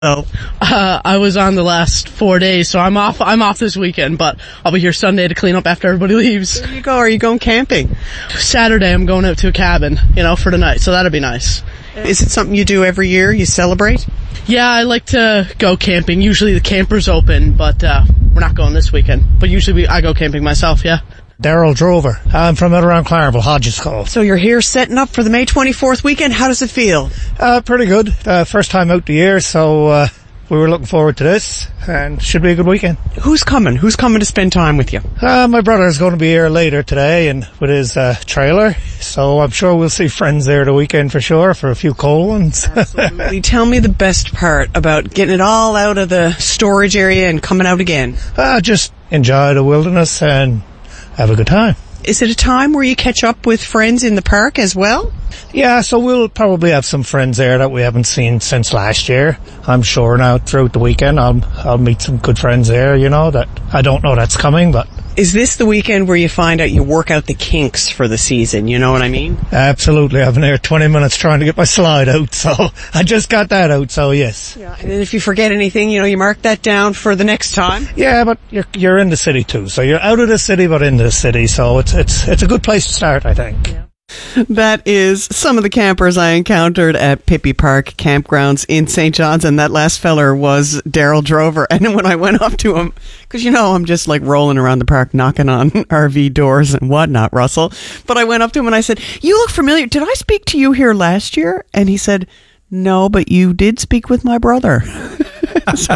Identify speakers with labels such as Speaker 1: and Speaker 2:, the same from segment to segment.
Speaker 1: So, I was on the last 4 days, so I'm off this weekend, but I'll be here Sunday to clean up after everybody leaves.
Speaker 2: Where do you go? Are you going camping?
Speaker 1: Saturday, I'm going out to a cabin, for the night, so that'll be nice.
Speaker 2: Is it something you do every year? You celebrate?
Speaker 1: Yeah, I like to go camping. Usually the camper's open, but we're not going this weekend. But usually I go camping myself, yeah.
Speaker 3: Daryl Drover. I'm from out around Clareville, Hodges Cove.
Speaker 2: So you're here setting up for the May 24th weekend. How does it feel?
Speaker 3: Pretty good. First time out the year, so we were looking forward to this, and should be a good weekend.
Speaker 2: Who's coming? Who's coming to spend time with you?
Speaker 3: My brother is going to be here later today, and with his trailer, so I'm sure we'll see friends there the weekend for sure, for a few cold ones.
Speaker 2: Absolutely. Tell me the best part about getting it all out of the storage area and coming out again.
Speaker 3: Just enjoy the wilderness and have a good time.
Speaker 2: Is it a time where you catch up with friends in the park as well?
Speaker 3: Yeah, so we'll probably have some friends there that we haven't seen since last year. I'm sure now throughout the weekend I'll meet some good friends there, that I don't know that's coming, but...
Speaker 2: Is this the weekend where you find out you work out the kinks for the season, you know what I mean?
Speaker 3: Absolutely. I've been there 20 minutes trying to get my slide out, so I just got that out, so yes.
Speaker 2: Yeah, and then if you forget anything, you mark that down for the next time?
Speaker 3: Yeah, but you're in the city too, so you're out of the city but in the city, so it's a good place to start, I think.
Speaker 2: Yeah. That is some of the campers I encountered at Pippi Park Campgrounds in St. John's, and that last feller was Daryl Drover. And then when I went up to him, because I'm just like rolling around the park knocking on RV doors and whatnot, Russell. But I went up to him and I said, "You look familiar. Did I speak to you here last year?" And he said, "No, but you did speak with my brother." So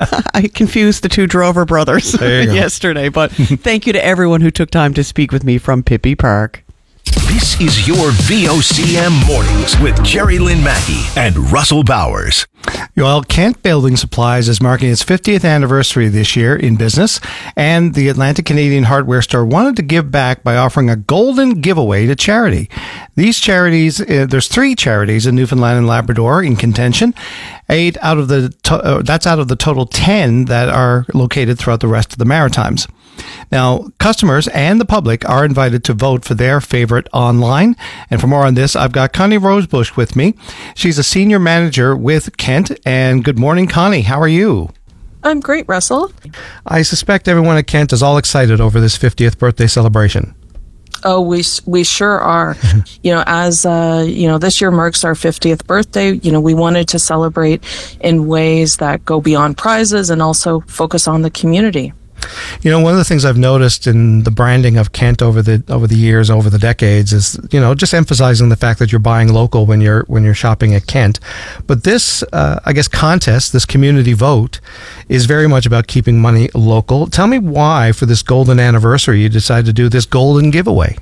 Speaker 2: I confused the two Drover brothers yesterday. But thank you to everyone who took time to speak with me from Pippi Park.
Speaker 4: This is your VOCM Mornings with Jerry Lynn Mackey and Russell Bowers.
Speaker 5: Well, Kent Building Supplies is marking its 50th anniversary this year in business, and the Atlantic Canadian Hardware Store wanted to give back by offering a golden giveaway to charity. These charities, there's 3 charities in Newfoundland and Labrador in contention. 8 out of that's out of the total 10 that are located throughout the rest of the Maritimes. Now, customers and the public are invited to vote for their favorite online. And for more on this, I've got Connie Rosebush with me. She's a senior manager with Kent. And good morning, Connie. How are you?
Speaker 6: I'm great, Russell.
Speaker 5: I suspect everyone at Kent is all excited over this 50th birthday celebration.
Speaker 6: Oh, we sure are. This year marks our 50th birthday. We wanted to celebrate in ways that go beyond prizes and also focus on the community.
Speaker 5: One of the things I've noticed in the branding of Kent over the years, over the decades, is just emphasizing the fact that you're buying local when you're shopping at Kent. But this, contest, this community vote, is very much about keeping money local. Tell me why, for this golden anniversary, you decided to do this golden giveaway.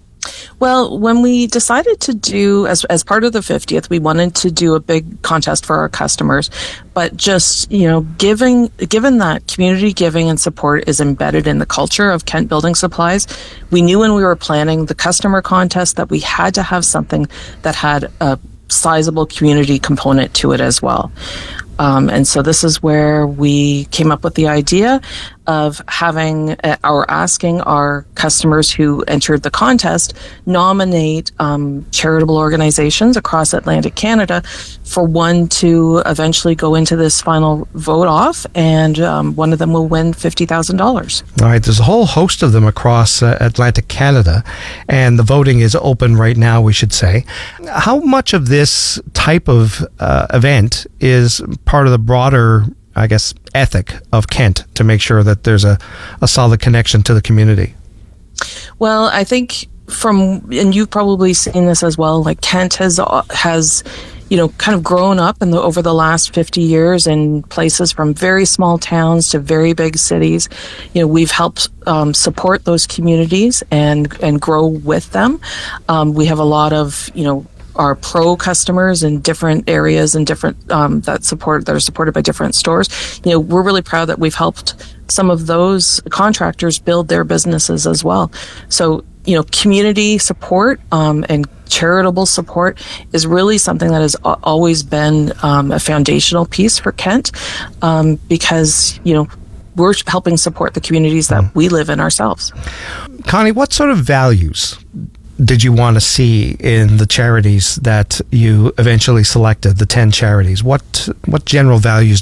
Speaker 6: Well, when we decided to do, as part of the 50th, we wanted to do a big contest for our customers. But just, given that community giving and support is embedded in the culture of Kent Building Supplies, we knew when we were planning the customer contest that we had to have something that had a sizable community component to it as well. And so this is where we came up with the idea of having asking our customers who entered the contest nominate charitable organizations across Atlantic Canada for one to eventually go into this final vote off, and one of them will win $50,000.
Speaker 5: All right, there's a whole host of them across Atlantic Canada, and the voting is open right now, we should say. How much of this type of event is part of the broader, ethic of Kent to make sure that there's a solid connection to the community?
Speaker 6: Well, I think and you've probably seen this as well, like Kent has kind of grown up over the last 50 years in places from very small towns to very big cities. We've helped support those communities and grow with them. We have a lot of, our pro customers in different areas and different that are supported by different stores. We're really proud that we've helped some of those contractors build their businesses as well. So, community support and charitable support is really something that has always been a foundational piece for Kent, because we're helping support the communities that we live in ourselves.
Speaker 5: Connie, what sort of values did you want to see in the charities that you eventually selected, the 10 charities? What general values